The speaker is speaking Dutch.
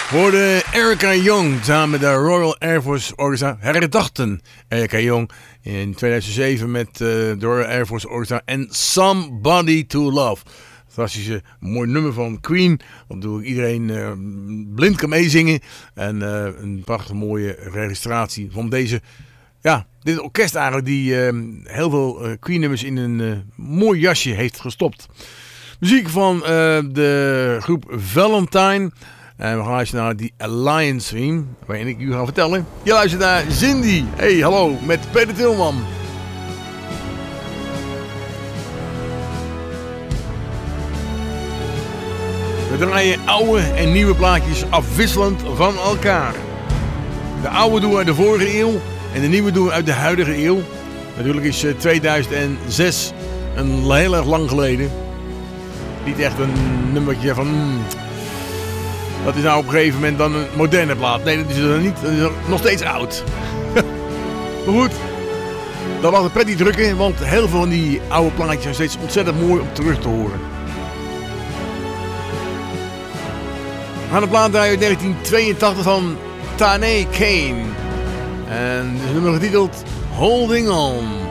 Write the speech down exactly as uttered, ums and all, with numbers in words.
Worden Erica Jong samen met de Royal Air Force Orchestra herdachten. Erica Jong in tweeduizend zeven met uh, de Royal Air Force Orchestra en Somebody to Love. Fantastische mooi nummer van Queen. Dat doe ik iedereen uh, blind kan meezingen. En uh, een prachtig mooie registratie van deze, ja, dit orkest eigenlijk die uh, heel veel uh, Queen nummers in een uh, mooi jasje heeft gestopt. Muziek van uh, de groep Valentine. En we gaan eens naar die Alliance theme, waarin ik u ga vertellen. Je luistert naar Cindy. Hey, hallo, met Peter Tilman. We draaien oude en nieuwe plaatjes afwisselend van elkaar. De oude doen we uit de vorige eeuw en de nieuwe doen we uit de huidige eeuw. Natuurlijk is tweeduizend zes een heel erg lang geleden. Niet echt een nummertje van... Mm, dat is nou op een gegeven moment dan een moderne plaat. Nee, dat is er niet. Dat is er nog steeds oud. Maar goed, dat was het prettig drukken, want heel veel van die oude plaatjes zijn steeds ontzettend mooi om terug te horen. We gaan de plaat draaien uit negentien tweeëntachtig van Tane Kane. En het is nummer getiteld Holding On.